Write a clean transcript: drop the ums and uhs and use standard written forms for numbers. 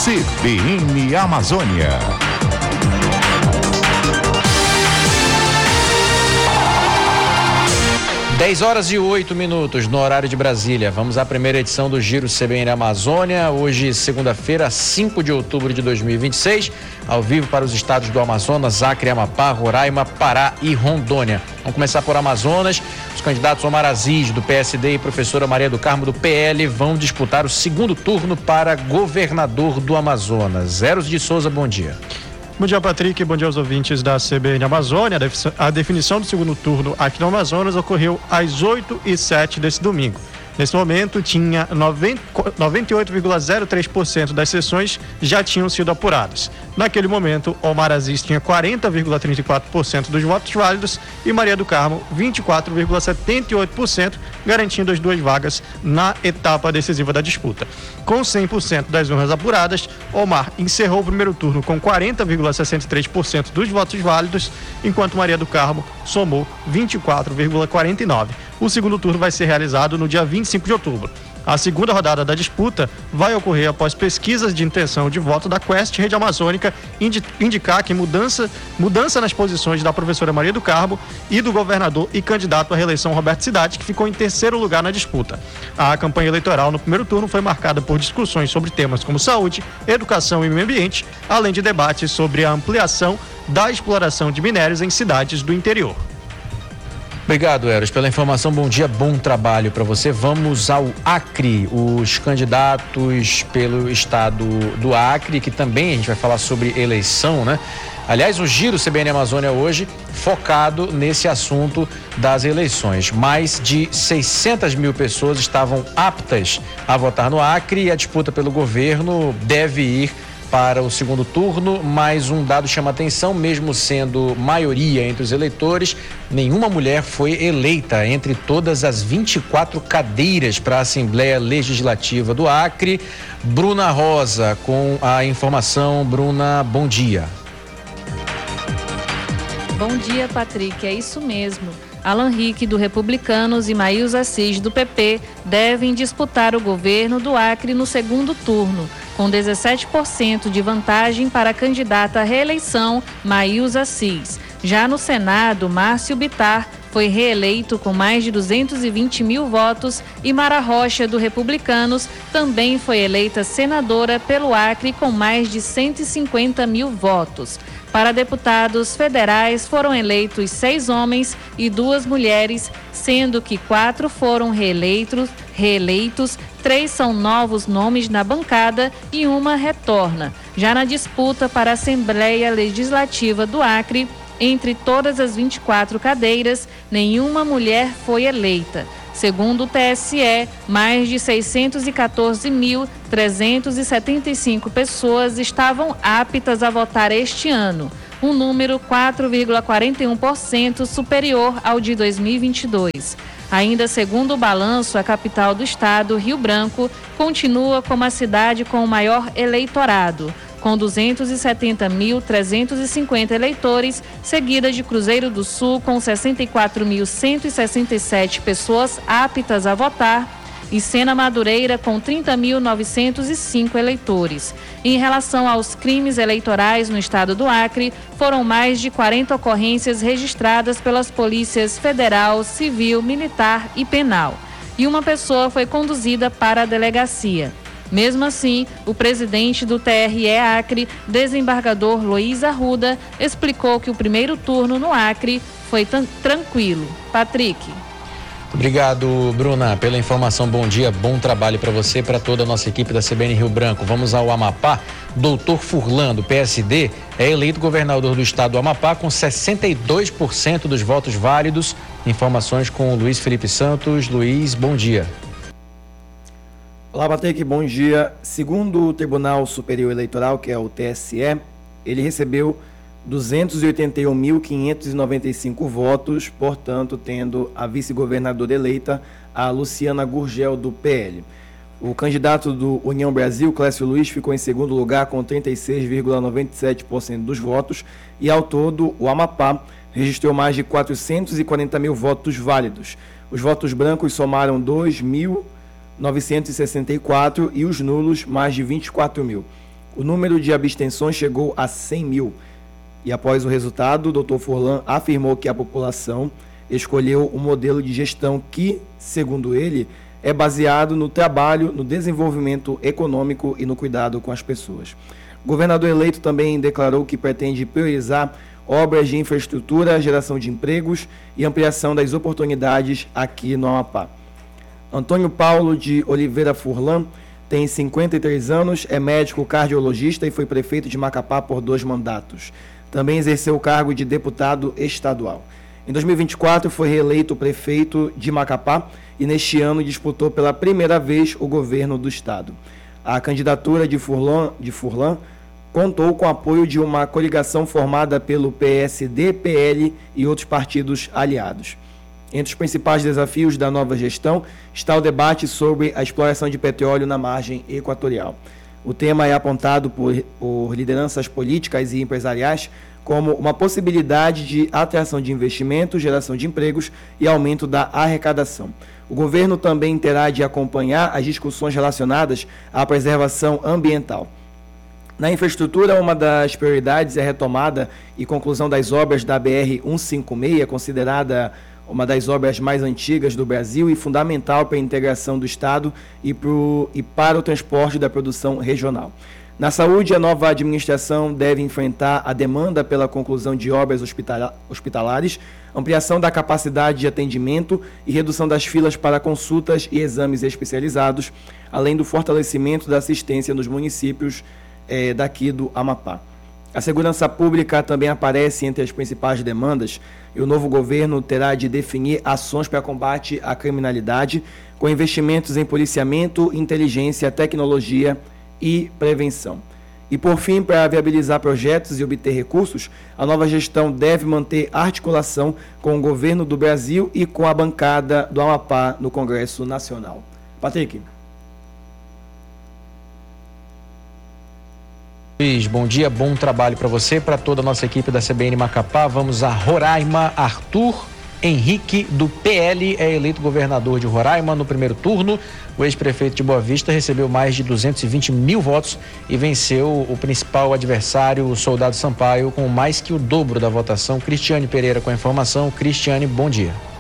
CBN Amazônia. 10h08 no horário de Brasília. Vamos à primeira edição do Giro CBN Amazônia. Hoje, segunda-feira, 5 de outubro de 2026, ao vivo para os estados do Amazonas, Acre, Amapá, Roraima, Pará e Rondônia. Vamos começar por Amazonas. Os candidatos Omar Aziz, do PSD, e professora Maria do Carmo, do PL, vão disputar o segundo turno para governador do Amazonas. Eros de Souza, bom dia. Bom dia, Patrick. Bom dia aos ouvintes da CBN Amazônia. A definição do segundo turno aqui no Amazonas ocorreu às 8h07 desse domingo. Nesse momento, tinha 98,03% das sessões já tinham sido apuradas. Naquele momento, Omar Aziz tinha 40,34% dos votos válidos e Maria do Carmo 24,78%, garantindo as duas vagas na etapa decisiva da disputa. Com 100% das urnas apuradas, Omar encerrou o primeiro turno com 40,63% dos votos válidos, enquanto Maria do Carmo somou 24,49%. O segundo turno vai ser realizado no dia 25 de outubro. A segunda rodada da disputa vai ocorrer após pesquisas de intenção de voto da Quest Rede Amazônica indicar que mudança nas posições da professora Maria do Carmo e do governador e candidato à reeleição Roberto Cidade, que ficou em terceiro lugar na disputa. A campanha eleitoral no primeiro turno foi marcada por discussões sobre temas como saúde, educação e meio ambiente, além de debates sobre a ampliação da exploração de minérios em cidades do interior. Obrigado, Eros, pela informação. Bom dia, bom trabalho para você. Vamos ao Acre. Os candidatos pelo estado do Acre, que também a gente vai falar sobre eleição, né? Aliás, o Giro CBN Amazônia hoje focado nesse assunto das eleições. Mais de 600 mil pessoas estavam aptas a votar no Acre e a disputa pelo governo deve ir para o segundo turno, mas um dado chama atenção, mesmo sendo maioria entre os eleitores, nenhuma mulher foi eleita entre todas as 24 cadeiras para a Assembleia Legislativa do Acre. Bruna Rosa, com a informação. Bruna, bom dia. Bom dia, Patrick, é isso mesmo. Alan Rick, do Republicanos, e Maílza Assis, do PP, devem disputar o governo do Acre no segundo turno, com 17% de vantagem para a candidata à reeleição, Maílza Assis. Já no Senado, Márcio Bittar foi reeleito com mais de 220 mil votos e Mara Rocha, do Republicanos, também foi eleita senadora pelo Acre com mais de 150 mil votos. Para deputados federais foram eleitos 6 homens e 2 mulheres, sendo que 4 foram reeleitos, 3 são novos nomes na bancada e 1 retorna. Já na disputa para a Assembleia Legislativa do Acre, entre todas as 24 cadeiras, nenhuma mulher foi eleita. Segundo o TSE, mais de 614.375 pessoas estavam aptas a votar este ano, um número 4,41% superior ao de 2022. Ainda segundo o balanço, a capital do estado, Rio Branco, continua como a cidade com o maior eleitorado, com 270.350 eleitores, seguida de Cruzeiro do Sul, com 64.167 pessoas aptas a votar, e Sena Madureira, com 30.905 eleitores. Em relação aos crimes eleitorais no estado do Acre, foram mais de 40 ocorrências registradas pelas polícias federal, civil, militar e penal. E uma pessoa foi conduzida para a delegacia. Mesmo assim, o presidente do TRE Acre, desembargador Luiz Arruda, explicou que o primeiro turno no Acre foi tranquilo. Patrick. Obrigado, Bruna, pela informação. Bom dia, bom trabalho para você e para toda a nossa equipe da CBN Rio Branco. Vamos ao Amapá. Doutor Furlan, do PSD, é eleito governador do estado do Amapá com 62% dos votos válidos. Informações com o Luiz Felipe Santos. Luiz, bom dia. Olá, Patrick, bom dia. Segundo o Tribunal Superior Eleitoral, que é o TSE, ele recebeu 281.595 votos, portanto, tendo a vice-governadora eleita a Luciana Gurgel, do PL. O candidato do União Brasil, Clécio Luiz, ficou em segundo lugar com 36,97% dos votos e, ao todo, o Amapá registrou mais de 440 mil votos válidos. Os votos brancos somaram 2.964 e os nulos mais de 24 mil. o número de abstenções chegou a 100 mil. E após o resultado, o Dr. Furlan afirmou que a população escolheu um modelo de gestão que, segundo ele, é baseado no trabalho, no desenvolvimento econômico e no cuidado com as pessoas. O governador eleito também declarou que pretende priorizar obras de infraestrutura, geração de empregos e ampliação das oportunidades aqui no Amapá. Antônio Paulo de Oliveira Furlan tem 53 anos, é médico cardiologista e foi prefeito de Macapá por 2 mandatos. Também exerceu o cargo de deputado estadual. Em 2024 foi reeleito prefeito de Macapá e neste ano disputou pela primeira vez o governo do estado. A candidatura de Furlan contou com o apoio de uma coligação formada pelo PSD, PL e outros partidos aliados. Entre os principais desafios da nova gestão está o debate sobre a exploração de petróleo na margem equatorial. O tema é apontado por lideranças políticas e empresariais como uma possibilidade de atração de investimentos, geração de empregos e aumento da arrecadação. O governo também terá de acompanhar as discussões relacionadas à preservação ambiental. Na infraestrutura, uma das prioridades é a retomada e conclusão das obras da BR-156, considerada uma das obras mais antigas do Brasil e fundamental para a integração do Estado e para o transporte da produção regional. Na saúde, a nova administração deve enfrentar a demanda pela conclusão de obras hospitalares, ampliação da capacidade de atendimento e redução das filas para consultas e exames especializados, além do fortalecimento da assistência nos municípios daqui do Amapá. A segurança pública também aparece entre as principais demandas e o novo governo terá de definir ações para combate à criminalidade, com investimentos em policiamento, inteligência, tecnologia e prevenção. E, por fim, para viabilizar projetos e obter recursos, a nova gestão deve manter articulação com o governo do Brasil e com a bancada do Amapá no Congresso Nacional. Patrick. Luiz, bom dia, bom trabalho para você, para toda a nossa equipe da CBN Macapá. Vamos a Roraima. Arthur Henrique, do PL, é eleito governador de Roraima no primeiro turno. O ex-prefeito de Boa Vista recebeu mais de 220 mil votos e venceu o principal adversário, o Soldado Sampaio, com mais que o dobro da votação. Cristiane Pereira com a informação. Cristiane, bom dia.